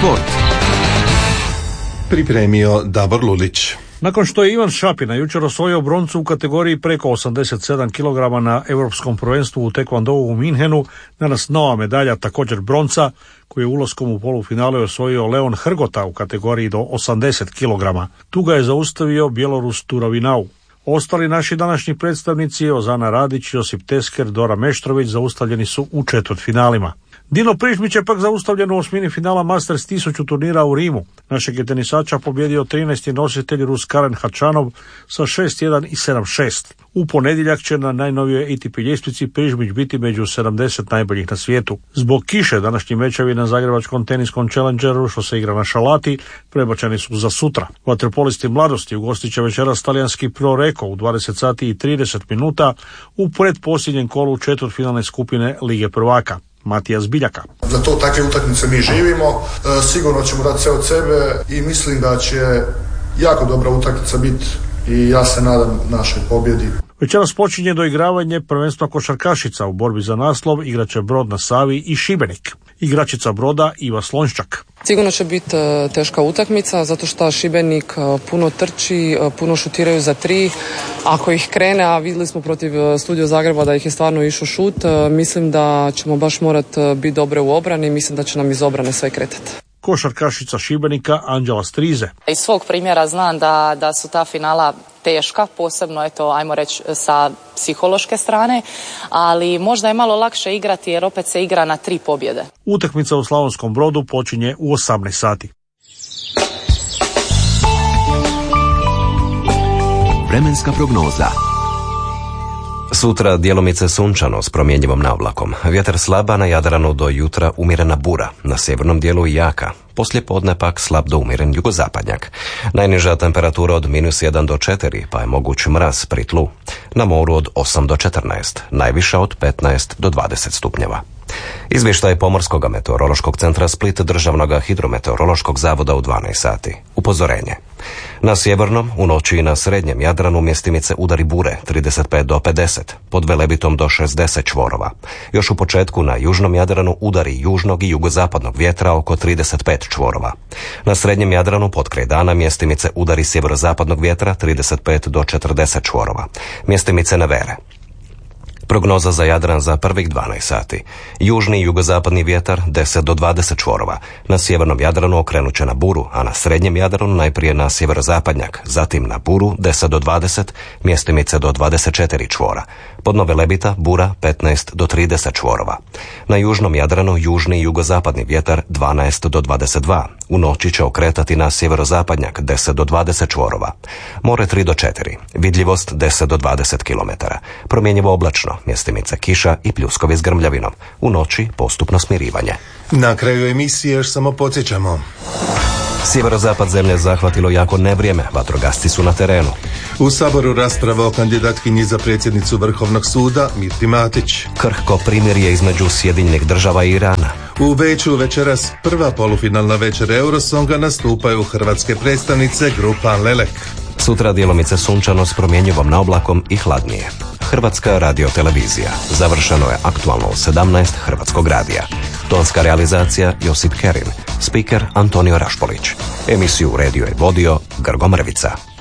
Sport. Pripremio Davor Lulić. Nakon što je Ivan Šapina jučer osvojio broncu u kategoriji preko 87 kg na Europskom prvenstvu u Taekwondou u Minhenu, danas nova medalja, također bronca, koji je ulaskom u polufinale osvojio Leon Hrgota u kategoriji do 80 kg. Tu ga je zaustavio Bjelorus Turavinau. Ostali naši današnji predstavnici, Ozana Radić, Josip Tesker, Dora Meštrović, zaustavljeni su u četvrtfinalima. Dino Prižmić je pak zaustavljen u osmini finala Masters 1000 turnira u Rimu. Našeg je tenisača pobjedio 13. nositelj Rus Karen Hačanov sa 6-1 i 7-6. U ponedjeljak će na najnovijoj ATP ljestvici Prižmić biti među 70 najboljih na svijetu. Zbog kiše današnji mečevi na zagrebačkom teniskom Challengeru, što se igra na šalati, prebačeni su za sutra. Vaterpolisti mladosti ugostit će večeras talijanski Pro Reko u 20 sati i 30 minuta u predposljednjem kolu četvrtfinalne skupine Lige prvaka. Matijas Biljaka. Za to takve utakmice mi živimo, sigurno ćemo dati sve od sebe i mislim da će jako dobra utakmica biti i ja se nadam našoj pobjedi. Večeras počinje doigravanje prvenstva košarkašica. U borbi za naslov igraće Brod na Savi i Šibenik. Igračica Broda Iva Slonjščak. Sigurno će biti teška utakmica zato što Šibenik puno trči, puno šutiraju za 3. Ako ih krene, a vidjeli smo protiv Studio Zagreba da ih je stvarno išao šut, mislim da ćemo baš morati biti dobre u obrani i mislim da će nam iz obrane sve kretati. Košarkašica Šibenika Anđela Strize. Iz svog primjera znam da su ta finala teška, posebno ajmo reći sa psihološke strane, ali možda je malo lakše igrati jer opet se igra na 3 pobjede. Utakmica u Slavonskom Brodu počinje u 18 sati. Vremenska prognoza. Sutra djelomice sunčano s promjenjivom navlakom. Vjetar slaba, na Jadranu do jutra umjerena bura, na sjevernom dijelu jaka. Poslije podne pak slab do umjeren jugozapadnjak. Najniža temperatura od -1 do 4, pa je moguć mraz pri tlu. Na moru od 8 do 14, najviša od 15 do 20 stupnjeva. Izvještaj Pomorskog meteorološkog centra Split, Državnog hidrometeorološkog zavoda u 12 sati. Upozorenje. Na sjevernom, u noći i na srednjem Jadranu mjestimice udari bure 35 do 50, pod Velebitom do 60 čvorova. Još u početku na južnom Jadranu udari južnog i jugozapadnog vjetra oko 35 čvorova. Na srednjem Jadranu potkraj dana mjestimice udari sjeverozapadnog vjetra 35 do 40 čvorova. Mjestimice nevere. Prognoza za Jadran za prvih 12 sati. Južni i jugozapadni vjetar 10 do 20 čvorova. Na sjevernom Jadranu okrenut će na buru, a na srednjem Jadranu najprije na sjeverozapadnjak, zatim na buru 10 do 20, mjestimice do 24 čvora. Pod Nove Lebita bura 15 do 30 čvorova. Na južnom Jadranu južni i jugozapadni vjetar 12 do 22. U noći će okretati na sjeverozapadnjak 10 do 20 čvorova. More 3 do 4. Vidljivost 10 do 20 km. Promjenjivo oblačno, mjestimice kiša i pljuskovi s grmljavinom. U noći postupno smirivanje. Na kraju emisije još samo podsjećamo. Sjeverozapad zemlje zahvatilo jako nevrijeme, vatrogasci su na terenu. U Saboru rasprava o kandidatkinji za predsjednicu Vrhovnog suda Mirti Matić. Krhko primirje između Sjedinjenih Država i Irana. U Beču večeras prva polufinalna večer Eurosonga nastupaju hrvatske predstavnice grupa Lelek. Sutra djelomice sunčano s promjenjivom na oblakom i hladnije. Hrvatska radiotelevizija. Završeno je aktualno u 17 Hrvatskog radija. Tonska realizacija Josip Kerin. Spiker Antonio Rašpolić. Emisiju redio je vodio Grgo Mrvica.